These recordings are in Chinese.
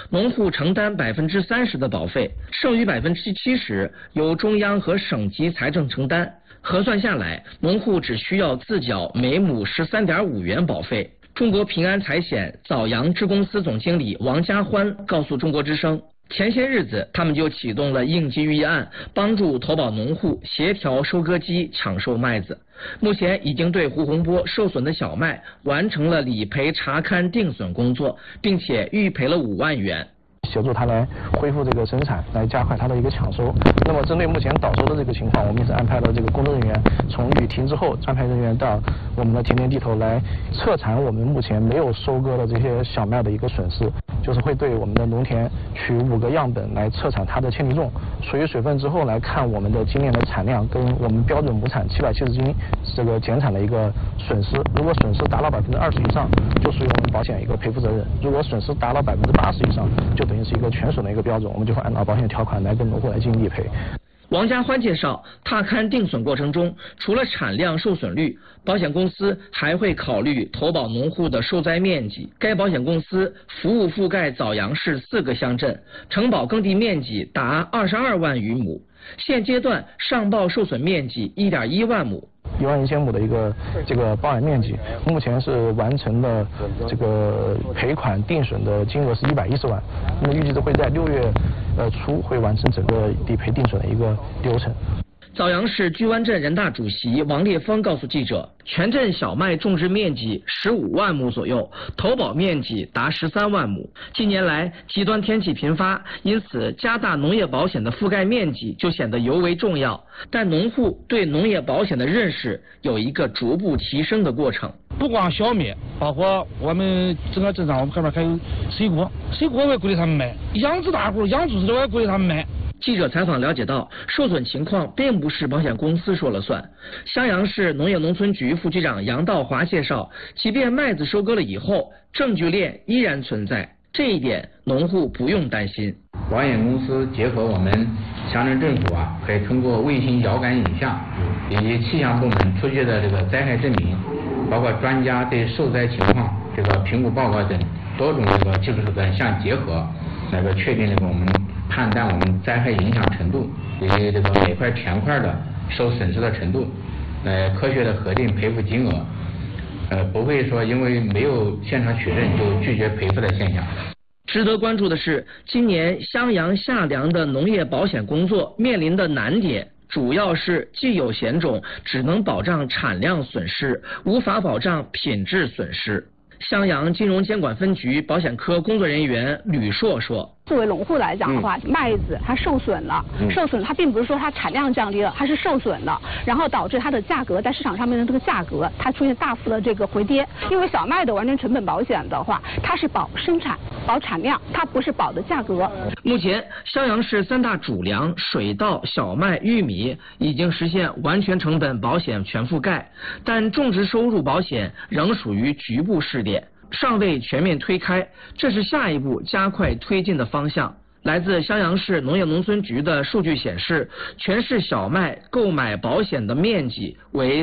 农户承担30%的保费，剩余70%由中央和省级财政承担。核算下来，农户只需要自缴每亩13.5元保费。中国平安财险枣阳支公司总经理王家欢告诉中国之声，前些日子他们就启动了应急预案，帮助投保农户协调收割机抢售麦子。目前已经对胡洪波受损的小麦完成了理赔查勘定损工作，并且预赔了5万元。 协助他来恢复这个生产，来加快他的一个抢收。那么针对目前倒收的这个情况，我们也是安排了这个工作人员从雨停之后，安排人员到我们的田间地头来彻查我们目前没有收割的这些小麦的一个损失，就是会对我们的农田取5个样本来测产它的铅体重、属于水分之后来看我们的今年的产量跟我们标准亩产770斤这个减产的一个损失。如果损失达到20%以上，就属于我们保险一个赔付责任；如果损失达到80%以上，就等于是一个全损的一个标准，我们就会按照保险条款来跟农户来进行理赔。 王家欢介绍，踏勘定损过程中，除了产量、受损率，保险公司还会考虑投保农户的受灾面积。该保险公司服务覆盖枣阳市4个乡镇，承保耕地面积达22万余亩，现阶段上报受损面积1.1万亩。 11000亩的一个这个包含面积，目前是完成了这个赔款定损的金额是110万，那么预计会在6月初会完成整个理赔定损的一个流程。 枣阳市居湾镇人大主席王烈峰告诉记者，全镇小麦种植面积15万亩左右，投保面积达13万亩。近年来极端天气频发，因此加大农业保险的覆盖面积就显得尤为重要。但农户对农业保险的认识有一个逐步提升的过程。 不光小麦，包括我们整个镇上，我们后面还有水果我也鼓励他们买，养殖大户、养猪的我也鼓励他们买。 记者采访了解到，受损情况并不是保险公司说了算。襄阳市农业农村局副局长杨道华介绍，即便麦子收割了以后，证据链依然存在，这一点农户不用担心。 保险公司结合我们乡镇政府可以通过卫星遥感影像以及气象部门出具的这个灾害证明，包括专家对受灾情况这个评估报告等多种这个技术手段相结合，来个确定这个我们判断我们灾害影响程度以及这个每块田块的受损失的程度，科学的核定赔付金额，不会说因为没有现场取证就拒绝赔付的现象。 值得关注的是，今年襄阳夏粮的农业保险工作面临的难点，主要是既有险种只能保障产量损失，无法保障品质损失。襄阳金融监管分局保险科工作人员吕硕说， 作为农户来讲的话，麦子它受损了，它并不是说它产量降低了，它是受损了，然后导致它的价格在市场上面的这个价格它出现大幅的这个回跌。因为小麦的完全成本保险的话，它是保生产、保产量，它不是保的价格。 目前襄阳市3大主粮水稻、小麦、玉米已经实现完全成本保险全覆盖，但种植收入保险仍属于局部试点，尚未全面推开，这是下一步加快推进的方向。来自襄阳市农业农村局的数据显示，全市小麦购买保险的面积为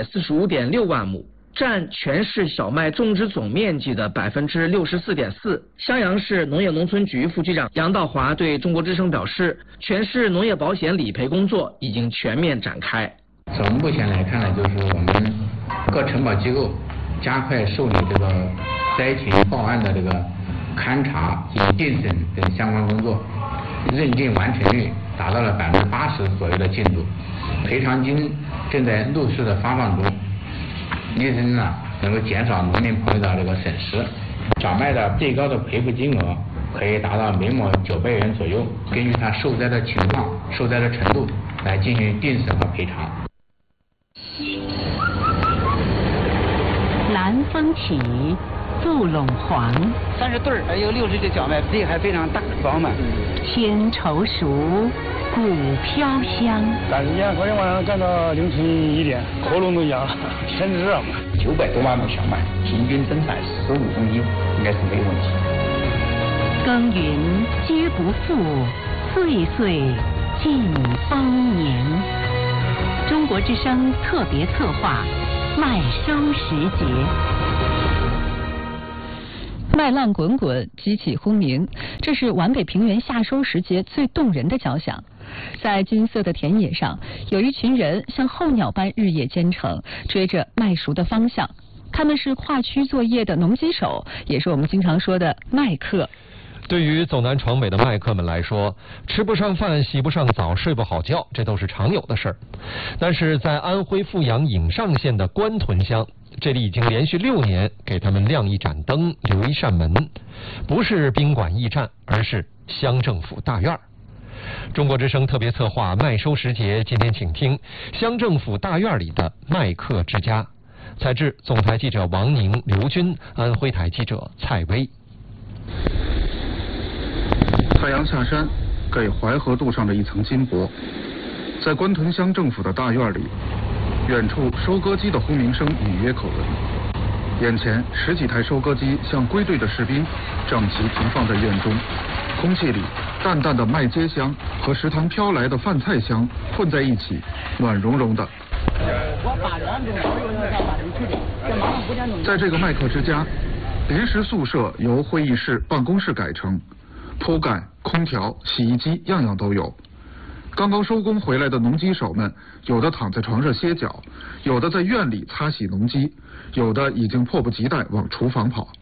345.6万亩，占全市小麦种植总面积的64.4%。襄阳市农业农村局副局长杨道华对中国之声表示，全市农业保险理赔工作已经全面展开。 从目前来看呢，就是我们各承保机构加快受理这个灾情报案的这个勘查及定审等相关工作，认定完成率达到了80%左右的进度，赔偿金正在陆续的发放中，力争能够减少农民朋友的这个损失。小麦的最高的赔付金额可以达到每亩900元左右，根据它受灾的情况、受灾的程度来进行定审和赔偿。 南风起，杜陇黄 ，30对儿，有60的小麦，这还非常大饱满。 天稠熟，谷飘香。 但是昨天晚上干到凌晨1点，喉咙都哑了，天热嘛。 900多万亩小麦，平均增产15公斤，应该是没问题。 耕耘皆不负，岁岁尽丰年。中国之声特别策划，麦收时节。 麦浪滚滚，机器轰鸣，这是皖北平原夏收时节最动人的交响。在金色的田野上，有一群人像候鸟般日夜兼程，追着麦熟的方向。他们是跨区作业的农机手，也是我们经常说的麦客。 对于走南闯北的麦客们来说，吃不上饭、洗不上澡、睡不好觉，这都是常有的事儿。但是在安徽阜阳颍上县的官屯乡，这里已经连续6年给他们亮一盏灯、留一扇门，不是宾馆驿站，而是乡政府大院。中国之声特别策划麦收时节，今天请听乡政府大院里的麦客之家。采制总台记者王宁、刘军，安徽台记者蔡薇。 太阳下山，给淮河镀上了一层金箔。在官屯乡政府的大院里，远处收割机的轰鸣声隐约可闻。眼前10几台收割机像归队的士兵，整齐停放在院中。空气里淡淡的麦秸香和食堂飘来的饭菜香混在一起，暖融融的。在这个麦客之家，临时宿舍由会议室、办公室改成，铺盖、空调、洗衣机样样都有。刚刚收工回来的农机手们，有的躺在床上歇脚，有的在院里擦洗农机，有的已经迫不及待往厨房跑。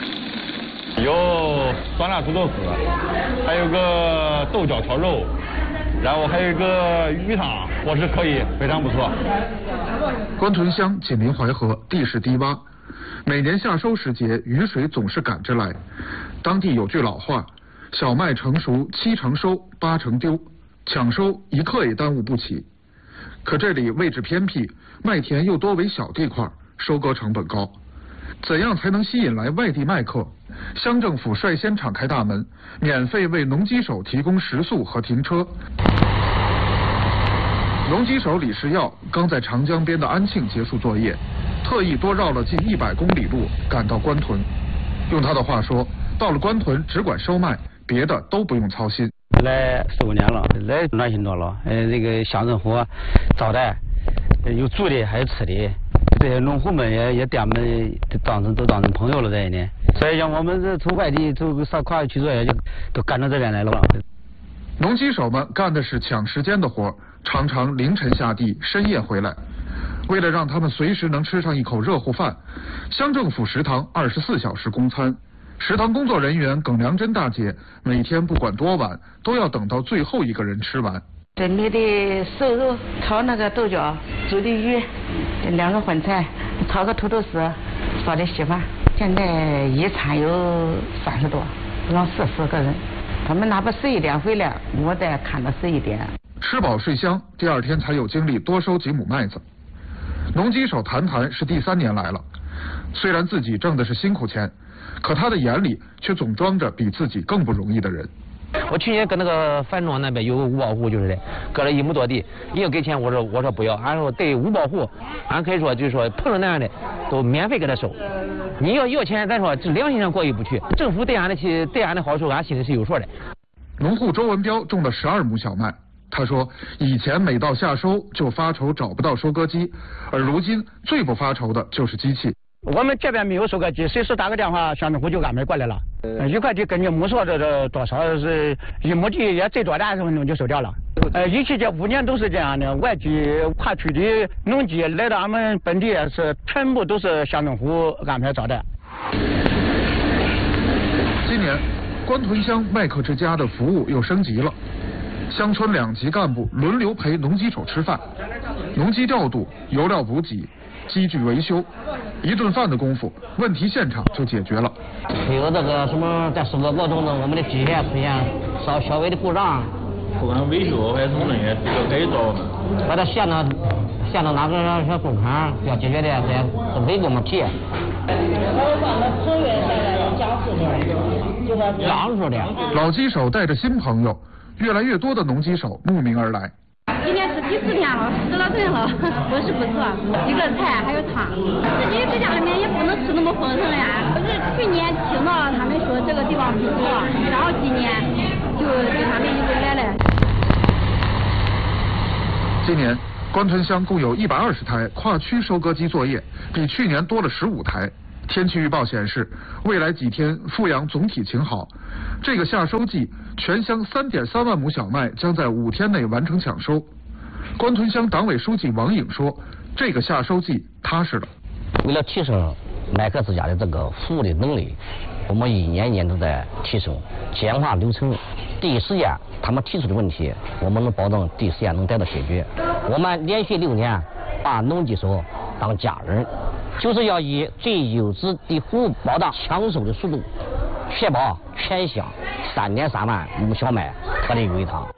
有酸辣土豆丝，还有个豆角炒肉，然后还有一个鱼汤，伙食可以，非常不错。 官屯乡紧邻淮河，地势低洼，每年夏收时节，雨水总是赶着来。当地有句老话：小麦成熟7成收，8成丢，抢收1刻也耽误不起。可这里位置偏僻，麦田又多为小地块，收割成本高。怎样才能吸引来外地麦客？乡政府率先敞开大门，免费为农机手提供食宿和停车。农机手李世耀刚在长江边的安庆结束作业，特意多绕了近100公里路赶到官屯。用他的话说，到了官屯只管收麦，别的都不用操心。 来15年了，来暖心多了。这个乡政府招待，有住的还有吃的。这些农户们也把我们都当成朋友了在呢。所以像我们这从外地走上跨区作业，就都赶到这边来了。 农机手们干的是抢时间的活，常常凌晨下地，深夜回来。为了让他们随时能吃上一口热乎饭，乡政府食堂24小时供餐。食堂工作人员耿良珍大姐每天不管多晚，都要等到最后一个人吃完。 准备的瘦肉，炒那个豆角，煮的鱼，2个荤菜，炒个土豆丝，烧的稀饭。现在一餐有30多，让40个人。他们哪怕11点回来，我再看到11点。 吃饱睡香，第2天才有精力多收几亩麦子。农机手谈是第3年来了，虽然自己挣的是辛苦钱，可他的眼里却总装着比自己更不容易的人。 我去年搁那个樊庄那边有个五保户，就是的，搁了1亩多地，你要给钱，我说不要，俺说对五保户，俺可以说就是说碰着那样的都免费给他收，你要钱，咱说这良心上过意不去，政府对俺的好处，俺心里是有数的。 农户周文彪种了12亩小麦，他说以前每到夏收就发愁找不到收割机，而如今最不发愁的就是机器。 我们这边没有收割机，随时打个电话，乡政府就安排过来了。1块地根据亩数这多少是1亩地也最多的20分钟就收掉了。一期这5年都是这样的，外地跨区的农机来到俺们本地是全部都是乡政府安排招待。 今年官屯乡麦客之家的服务又升级了，乡村2级干部轮流陪农机手吃饭，农机调度、油料补给、机具维修，1顿饭的功夫，问题现场就解决了。 有这个什么在收割过程中，我们的机械出现稍微的故障， 不管维修还是什么东西，都可以找我们。 把它线到哪个小工厂要解决的，这没给我们提。讲述的。 老机手带着新朋友，越来越多的农机手慕名而来。 今天是第4天了，10多顿了，伙食不错，几个菜还有汤。自己在家里面也不能吃那么丰盛呀。可是去年听到他们说这个地方不错，然后今年就给他们一回来了。 今年官屯乡共有120台跨区收割机作业，比去年多了15台。 天气预报显示，未来几天阜阳总体晴好。这个夏收季，全乡3.3万亩小麦将在5天内完成抢收。官屯乡党委书记王颖说：“这个夏收季踏实了。” 为了提升麦克之家的这个服务的能力，我们一年一年都在提升，简化流程，第一时间他们提出的问题，我们能保证第一时间能得到解决。我们连续6年把农技手当家人，就是要以最优质的服务保障抢收的速度，确保全乡3.3万亩小麦脱离违堂。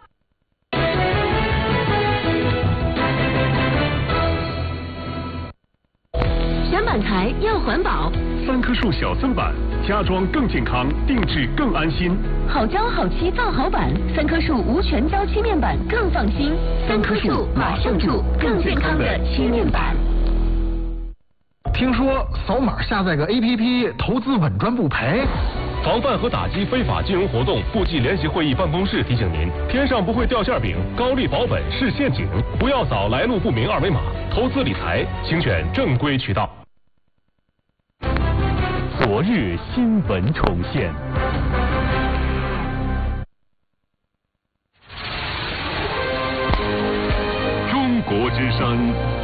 选板材要环保，3棵树小寸板，家装更健康，定制更安心。 好胶好漆造好板，3棵树无全胶漆面板更放心。3棵树马上住更健康的漆面板。 听说扫码下载个 APP， 投资稳赚不赔。 防范和打击非法金融活动，部际联席会议办公室提醒您：天上不会掉馅饼，高利保本是陷阱，不要扫来路不明2维码。投资理财，请选正规渠道。昨日新闻重现。中国之声。